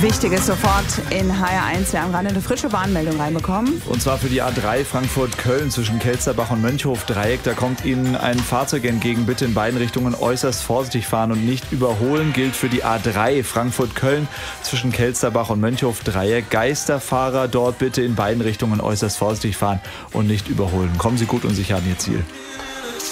Wichtiges sofort in HR1. Wir haben gerade eine frische Bahnmeldung reinbekommen. Und zwar für die A3 Frankfurt-Köln zwischen Kelsterbach und Mönchhof-Dreieck. Da kommt Ihnen ein Fahrzeug entgegen. Bitte in beiden Richtungen äußerst vorsichtig fahren und nicht überholen. Gilt für die A3 Frankfurt-Köln zwischen Kelsterbach und Mönchhof-Dreieck. Geisterfahrer dort bitte in beiden Richtungen äußerst vorsichtig fahren und nicht überholen. Kommen Sie gut und sicher an Ihr Ziel.